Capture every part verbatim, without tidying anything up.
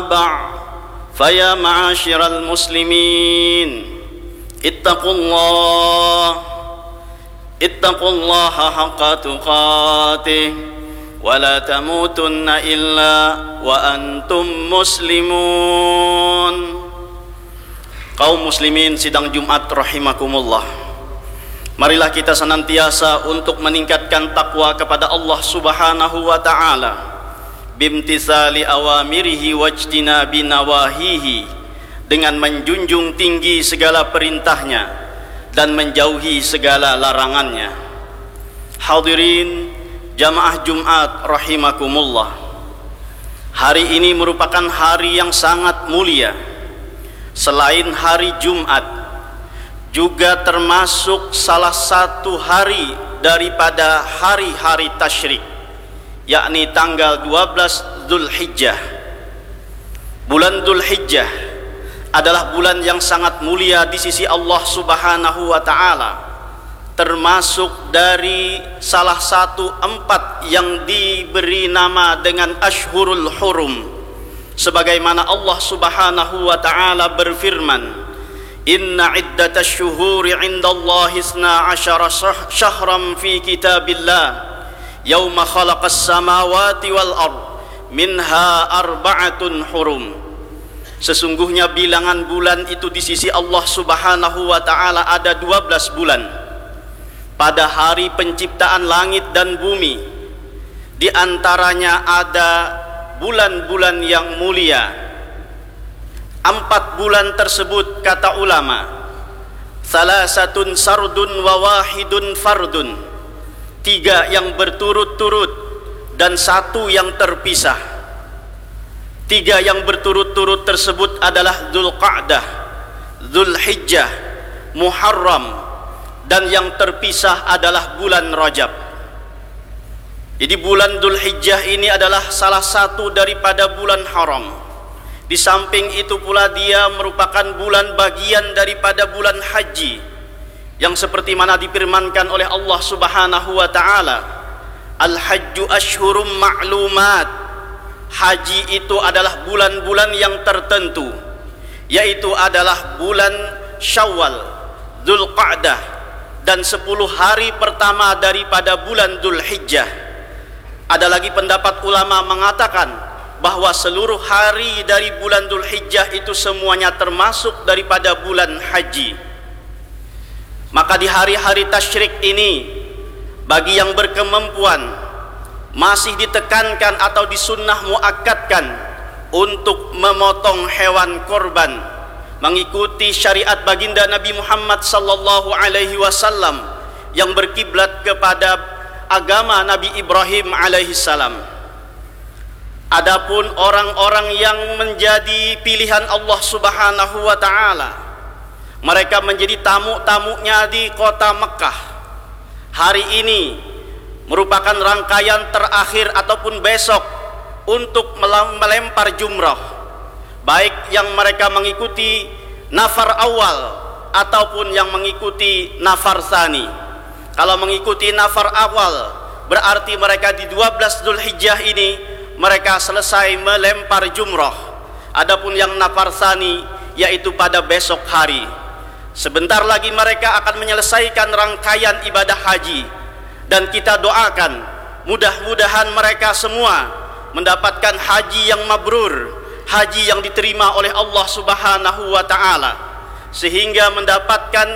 بعد فيا معاشر المسلمين اتقوا الله اتقوا الله حق تقاته ولا تموتن إلا وأنتم مسلمون. Kaum muslimin sidang Jumat rahimakumullah, marilah kita senantiasa untuk meningkatkan takwa kepada Allah subhanahu wa ta'ala bimtisali awamirihi wajtinabi nawahihi, dengan menjunjung tinggi segala perintahnya dan menjauhi segala larangannya. Hadirin jamaah Jumat rahimakumullah, hari ini merupakan hari yang sangat mulia. Selain hari Jumat, juga termasuk salah satu hari daripada hari-hari tasyrik, yakni tanggal dua belas Dzulhijjah. Bulan Dzulhijjah adalah bulan yang sangat mulia di sisi Allah subhanahu wa ta'ala, termasuk dari salah satu empat yang diberi nama dengan Ashhurul Hurum, sebagaimana Allah subhanahu wa ta'ala berfirman, inna iddatash syuhuri indallahi isna asyara syahram fi kitabillah yauma khalaqas samawati wal ard minha arba'atun hurum. Sesungguhnya bilangan bulan itu di sisi Allah subhanahu wa ta'ala ada dua belas bulan. Pada hari penciptaan langit dan bumi, di antaranya ada bulan-bulan yang mulia. Empat bulan tersebut, kata ulama, salasatun sardun wa wahidun fardun, tiga yang berturut-turut dan satu yang terpisah. Tiga yang berturut-turut tersebut adalah Dzulqa'dah, Dzulhijjah, Muharram, dan yang terpisah adalah bulan Rajab. Jadi bulan Dzulhijjah ini adalah salah satu daripada bulan haram. Di samping itu pula dia merupakan bulan bagian daripada bulan haji, yang seperti mana difirmankan oleh Allah subhanahu wa ta'ala, al-hajju ashhurum ma'lumat. Haji itu adalah bulan-bulan yang tertentu, yaitu adalah bulan Syawal, Dzulqa'dah, dan sepuluh hari pertama daripada bulan Dzulhijjah. Ada lagi pendapat ulama mengatakan bahwa seluruh hari dari bulan Dzulhijjah itu semuanya termasuk daripada bulan haji. Maka di hari-hari tasyrik ini, bagi yang berkemampuan, masih ditekankan atau disunnah muakkadkan untuk memotong hewan korban mengikuti syariat baginda Nabi Muhammad sallallahu alaihi wasallam yang berkiblat kepada agama Nabi Ibrahim alaihi salam. Adapun orang-orang yang menjadi pilihan Allah subhanahu wa ta'ala, mereka menjadi tamu-tamunya di kota Mekah, hari ini merupakan rangkaian terakhir ataupun besok untuk melempar jumrah, baik yang mereka mengikuti nafar awal ataupun yang mengikuti nafar tsani. Kalau mengikuti nafar awal, berarti mereka di dua belas Dzulhijjah ini mereka selesai melempar jumrah. Adapun yang nafar tsani, yaitu pada besok hari, sebentar lagi mereka akan menyelesaikan rangkaian ibadah haji. Dan kita doakan mudah-mudahan mereka semua mendapatkan haji yang mabrur, haji yang diterima oleh Allah subhanahu wa ta'ala, sehingga mendapatkan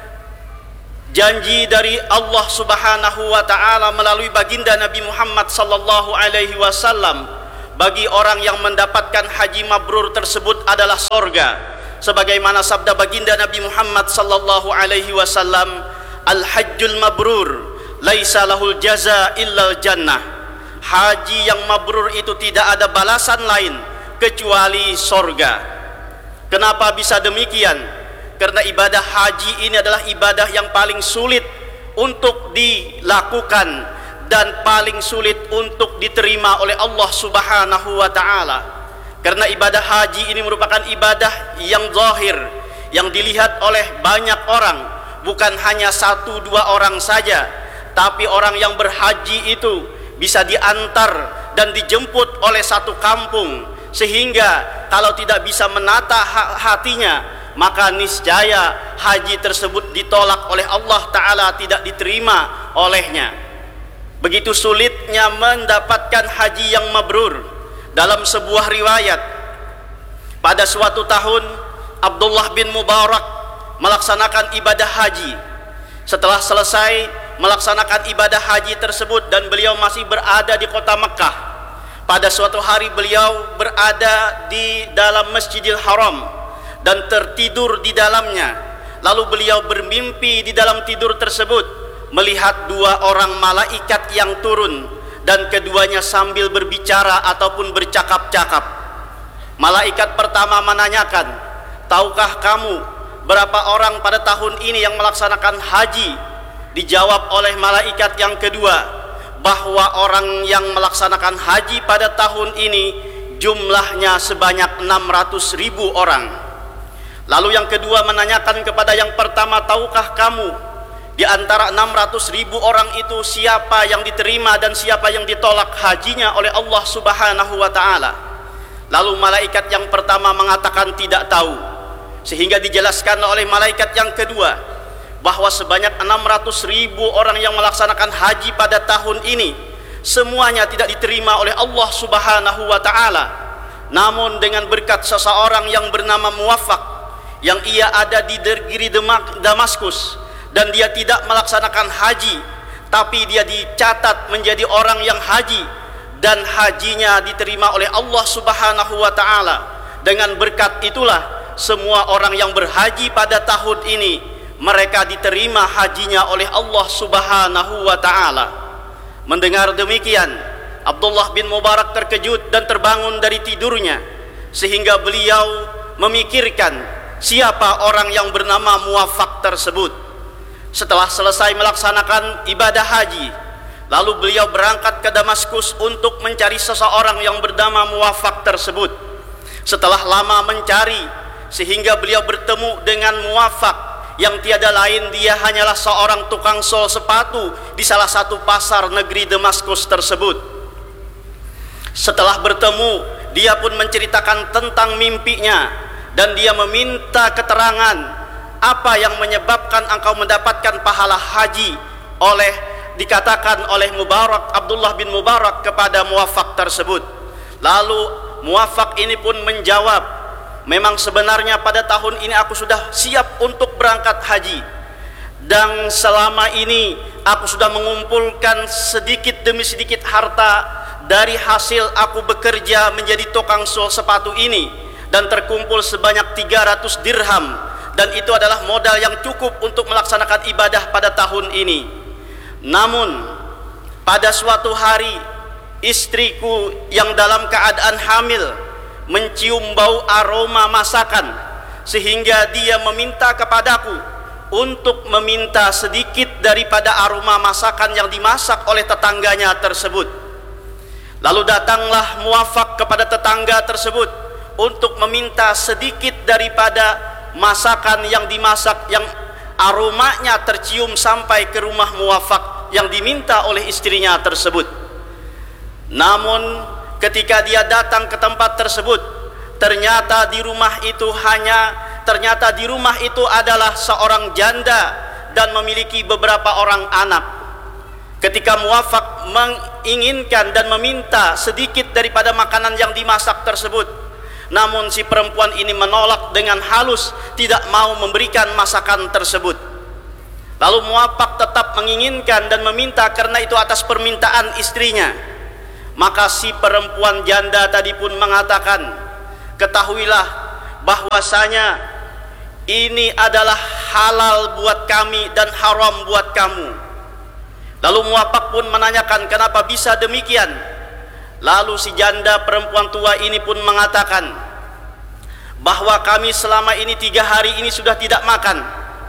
janji dari Allah subhanahu wa ta'ala melalui baginda Nabi Muhammad sallallahu alaihi wasallam. Bagi orang yang mendapatkan haji mabrur tersebut adalah sorga, sebagaimana sabda baginda Nabi Muhammad sallallahu alaihi wasallam, al-hajjul mabrur laisa lahul jaza illal jannah. Haji yang mabrur itu tidak ada balasan lain kecuali sorga. Kenapa bisa demikian? Karena ibadah haji ini adalah ibadah yang paling sulit untuk dilakukan dan paling sulit untuk diterima oleh Allah subhanahu wa ta'ala. Karena ibadah haji ini merupakan ibadah yang zahir, yang dilihat oleh banyak orang, bukan hanya satu dua orang saja, tapi orang yang berhaji itu bisa diantar dan dijemput oleh satu kampung, sehingga kalau tidak bisa menata hatinya, maka niscaya haji tersebut ditolak oleh Allah Ta'ala, tidak diterima olehnya. Begitu sulitnya mendapatkan haji yang mabrur. Dalam sebuah riwayat, pada suatu tahun Abdullah bin Mubarak melaksanakan ibadah haji. Setelah selesai melaksanakan ibadah haji tersebut dan beliau masih berada di kota Mekah, pada suatu hari beliau berada di dalam Masjidil Haram dan tertidur di dalamnya. Lalu beliau bermimpi di dalam tidur tersebut melihat dua orang malaikat yang turun, dan keduanya sambil berbicara ataupun bercakap-cakap. Malaikat pertama menanyakan, tahukah kamu berapa orang pada tahun ini yang melaksanakan haji? Dijawab oleh malaikat yang kedua bahwa orang yang melaksanakan haji pada tahun ini jumlahnya sebanyak enam ratus ribu orang. Lalu yang kedua menanyakan kepada yang pertama, tahukah kamu di antara enam ratus ribu orang itu siapa yang diterima dan siapa yang ditolak hajinya oleh Allah Subhanahu wa Ta'ala? Lalu malaikat yang pertama mengatakan tidak tahu, sehingga dijelaskan oleh malaikat yang kedua bahwa sebanyak enam ratus ribu orang yang melaksanakan haji pada tahun ini semuanya tidak diterima oleh Allah Subhanahu wa Ta'ala. Namun dengan berkat seseorang yang bernama Muwaffaq, yang ia ada di negeri Damaskus, dan dia tidak melaksanakan haji, tapi dia dicatat menjadi orang yang haji, dan hajinya diterima oleh Allah Subhanahu wa Ta'ala. Dengan berkat itulah semua orang yang berhaji pada tahun ini, mereka diterima hajinya oleh Allah Subhanahu wa Ta'ala. Mendengar demikian, Abdullah bin Mubarak terkejut dan terbangun dari tidurnya, sehingga beliau memikirkan siapa orang yang bernama Muwaffaq tersebut. Setelah selesai melaksanakan ibadah haji, lalu beliau berangkat ke Damaskus untuk mencari seseorang yang bernama Muwaffaq tersebut. Setelah lama mencari, sehingga beliau bertemu dengan Muwaffaq, yang tiada lain dia hanyalah seorang tukang sol sepatu di salah satu pasar negeri Damaskus tersebut. Setelah bertemu, dia pun menceritakan tentang mimpinya, dan dia meminta keterangan apa yang menyebabkan engkau mendapatkan pahala haji. Oleh dikatakan oleh Mubarak, Abdullah bin Mubarak kepada Muwaffaq tersebut. Lalu Muwaffaq ini pun menjawab, memang sebenarnya pada tahun ini aku sudah siap untuk berangkat haji, dan selama ini aku sudah mengumpulkan sedikit demi sedikit harta dari hasil aku bekerja menjadi tukang sol sepatu ini, dan terkumpul sebanyak tiga ratus dirham, dan itu adalah modal yang cukup untuk melaksanakan ibadah pada tahun ini. Namun pada suatu hari istriku yang dalam keadaan hamil mencium bau aroma masakan, sehingga dia meminta kepadaku untuk meminta sedikit daripada aroma masakan yang dimasak oleh tetangganya tersebut. Lalu datanglah Muwaffaq kepada tetangga tersebut untuk meminta sedikit daripada masakan yang dimasak yang aromanya tercium sampai ke rumah Muwaffaq yang diminta oleh istrinya tersebut. Namun ketika dia datang ke tempat tersebut, ternyata di rumah itu hanya ternyata di rumah itu adalah seorang janda dan memiliki beberapa orang anak. Ketika Muwaffaq menginginkan dan meminta sedikit daripada makanan yang dimasak tersebut, namun si perempuan ini menolak dengan halus, tidak mau memberikan masakan tersebut. Lalu Muwaffaq tetap menginginkan dan meminta karena itu atas permintaan istrinya. Maka si perempuan janda tadi pun mengatakan, ketahuilah bahwasanya ini adalah halal buat kami dan haram buat kamu. Lalu Muwaffaq pun menanyakan, kenapa bisa demikian? Lalu si janda perempuan tua ini pun mengatakan bahwa kami selama ini tiga hari ini sudah tidak makan,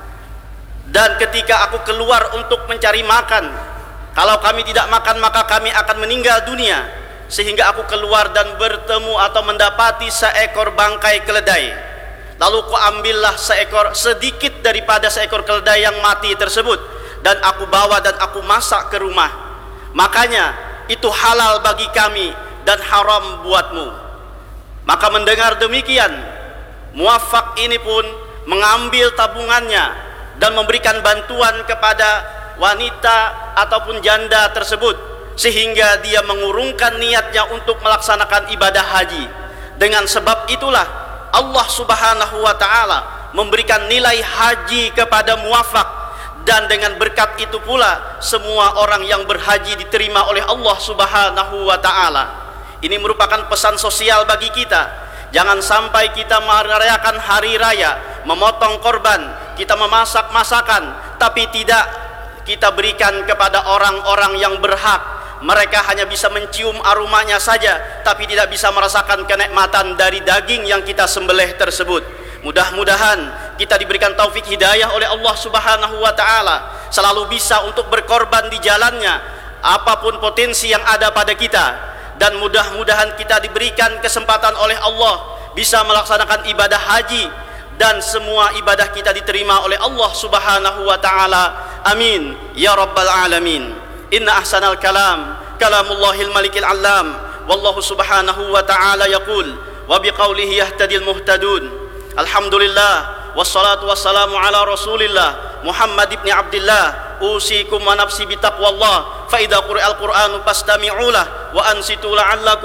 dan ketika aku keluar untuk mencari makan, kalau kami tidak makan maka kami akan meninggal dunia, sehingga aku keluar dan bertemu atau mendapati seekor bangkai keledai. Lalu ku ambillah seekor sedikit daripada seekor keledai yang mati tersebut, dan aku bawa dan aku masak ke rumah. Makanya itu halal bagi kami dan haram buatmu. Maka mendengar demikian, Muwaffaq ini pun mengambil tabungannya dan memberikan bantuan kepada wanita ataupun janda tersebut, sehingga dia mengurungkan niatnya untuk melaksanakan ibadah haji. Dengan sebab itulah Allah Subhanahu wa taala memberikan nilai haji kepada Muwaffaq, dan dengan berkat itu pula semua orang yang berhaji diterima oleh Allah Subhanahu wa taala. Ini merupakan pesan sosial bagi kita. Jangan sampai kita merayakan hari raya, memotong korban, kita memasak masakan, tapi tidak kita berikan kepada orang-orang yang berhak. Mereka hanya bisa mencium aromanya saja, tapi tidak bisa merasakan kenikmatan dari daging yang kita sembelih tersebut. Mudah-mudahan kita diberikan taufik hidayah oleh Allah Subhanahu wa taala, selalu bisa untuk berkorban di jalannya apapun potensi yang ada pada kita. Dan mudah-mudahan kita diberikan kesempatan oleh Allah bisa melaksanakan ibadah haji, dan semua ibadah kita diterima oleh Allah Subhanahu wa taala. Amin ya rabbal alamin. Inna ahsanal kalam kalamullahil malikil allam, wallahu subhanahu wa ta'ala yaqul wa biqaulihi yahtadil muhtadun. Alhamdulillah wassalatu wassalamu ala rasulillah Muhammad ibn Abdillah. Usikum wa nafsi bitaqwallah, fa idza quri'al qur'anu fastami'u lahu wa ansitu la'allakum